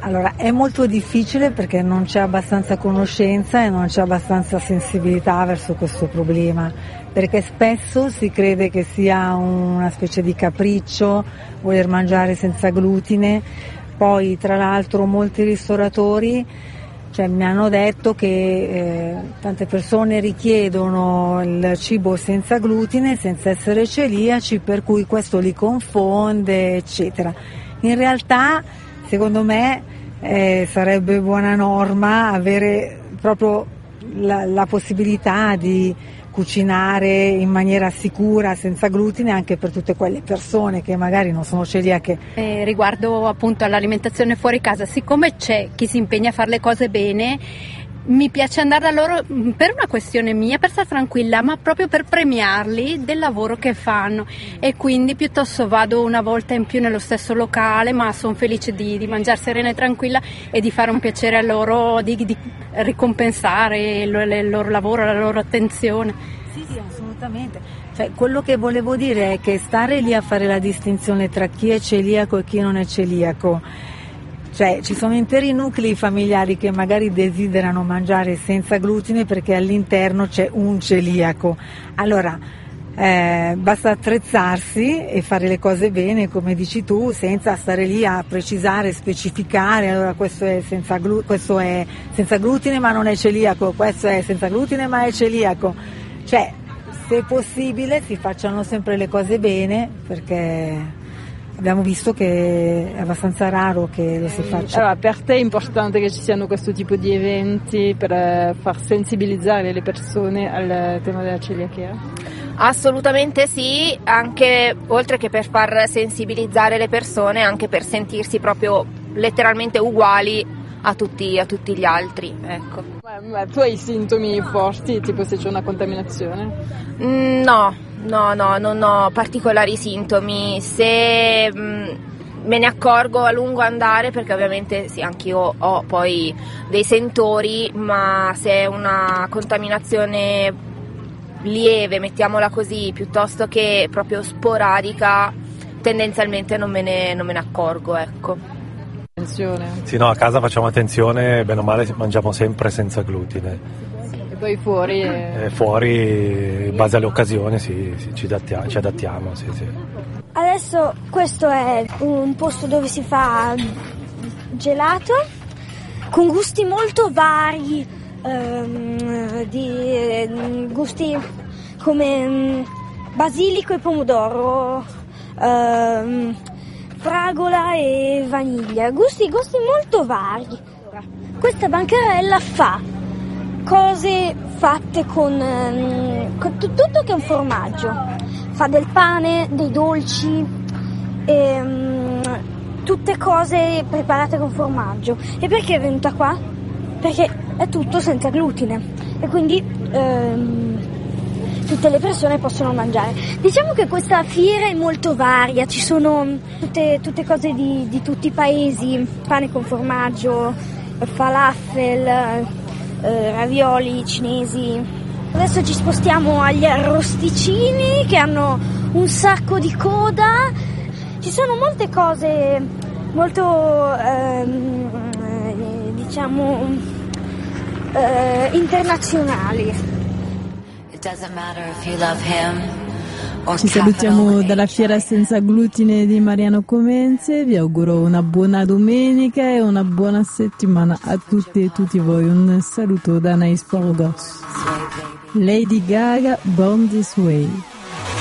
Allora, è molto difficile perché non c'è abbastanza conoscenza e non c'è abbastanza sensibilità verso questo problema, perché spesso si crede che sia una specie di capriccio voler mangiare senza glutine. Poi tra l'altro molti ristoratori mi hanno detto che tante persone richiedono il cibo senza glutine senza essere celiaci, per cui questo li confonde, eccetera. In realtà, secondo me, sarebbe buona norma avere proprio la possibilità di cucinare in maniera sicura, senza glutine, anche per tutte quelle persone che magari non sono celiache. Riguardo appunto all'alimentazione fuori casa, siccome c'è chi si impegna a fare le cose bene, mi piace andare da loro per una questione mia, per stare tranquilla, ma proprio per premiarli del lavoro che fanno, e quindi piuttosto vado una volta in più nello stesso locale, ma sono felice di mangiare serena e tranquilla e di fare un piacere a loro, di ricompensare il loro lavoro, la loro attenzione. Sì, assolutamente. Quello che volevo dire è che stare lì a fare la distinzione tra chi è celiaco e chi non è celiaco, ci sono interi nuclei familiari che magari desiderano mangiare senza glutine perché all'interno c'è un celiaco. Allora, basta attrezzarsi e fare le cose bene, come dici tu, senza stare lì a precisare, specificare, allora questo è senza glutine ma non è celiaco, questo è senza glutine ma è celiaco. Se possibile si facciano sempre le cose bene, perché abbiamo visto che è abbastanza raro che lo si faccia. Allora, per te è importante che ci siano questo tipo di eventi per far sensibilizzare le persone al tema della celiachia? Assolutamente sì, anche oltre che per far sensibilizzare le persone, anche per sentirsi proprio letteralmente uguali a tutti gli altri, ecco. Ma tu hai sintomi forti, tipo se c'è una contaminazione? No, non ho particolari sintomi. Se me ne accorgo a lungo andare, perché ovviamente sì, anch'io ho poi dei sentori, ma se è una contaminazione lieve, mettiamola così, piuttosto che proprio sporadica, tendenzialmente non me ne accorgo, ecco. Attenzione. Sì, no, a casa facciamo attenzione, bene o male mangiamo sempre senza glutine. E poi fuori? Fuori, in base alle occasioni, sì, ci adattiamo, sì. Adesso questo è un posto dove si fa gelato, con gusti molto vari, di gusti come basilico e pomodoro, fragola e vaniglia, gusti molto vari. Questa bancarella fa cose fatte con tutto che è un formaggio, fa del pane, dei dolci, tutte cose preparate con formaggio. E perché è venuta qua? Perché è tutto senza glutine e quindi tutte le persone possono mangiare. Diciamo che questa fiera è molto varia, ci sono tutte cose di tutti i paesi, pane con formaggio, falafel, ravioli cinesi. Adesso ci spostiamo agli arrosticini che hanno un sacco di coda. Ci sono molte cose molto internazionali. Ci salutiamo dalla Fiera Senza Glutine di Mariano Comenze, vi auguro una buona domenica e una buona settimana a tutte e tutti voi. Un saluto da Anaïs Porgos. Lady Gaga, Born This Way.